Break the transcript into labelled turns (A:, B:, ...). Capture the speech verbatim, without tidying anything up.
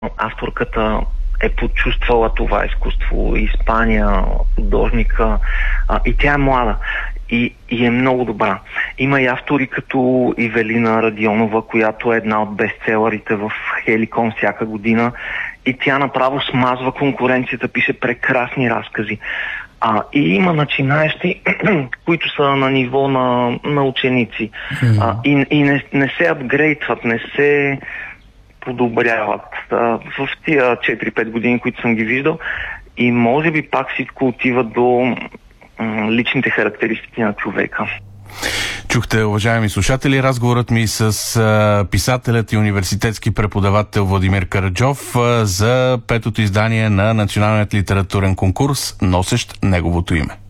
A: авторката е почувствала това изкуство, Испания, художника, а, и тя е млада и, и е много добра. Има и автори като Ивелина Радионова, която е една от бестселърите в Хеликон всяка година, и тя направо смазва конкуренцията, пише прекрасни разкази. А, и има начинаещи, които са на ниво на, на ученици. Mm-hmm. А, и и не, не се апгрейдват, не се подобряват а, в тия четири-пет години, които съм ги виждал, и може би пак всичко отива до м, личните характеристики на човека.
B: Чухте, уважаеми слушатели, разговорът ми с а, писателят и университетски преподавател Владимир Караджов а, за петото издание на Националният литературен конкурс, носещ неговото име.